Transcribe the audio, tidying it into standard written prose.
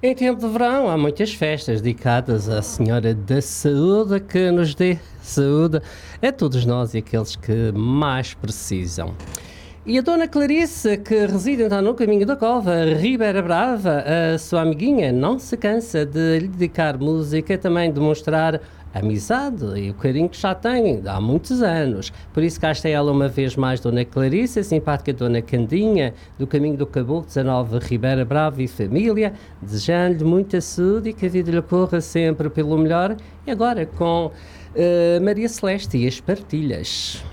Em tempo de verão há muitas festas dedicadas à Senhora da Saúde, que nos dê saúde a todos nós e aqueles que mais precisam. E a Dona Clarice, que reside então no caminho da Cova, Ribeira Brava, a sua amiguinha, não se cansa de lhe dedicar música, também demonstrar amizade e o carinho que já tem há muitos anos. Por isso cá está ela uma vez mais, Dona Clarice, a simpática Dona Candinha, do caminho do Caboclo 19, Ribeira Brava e família, desejando-lhe muita saúde e que a vida lhe corra sempre pelo melhor. E agora com Maria Celeste e as partilhas.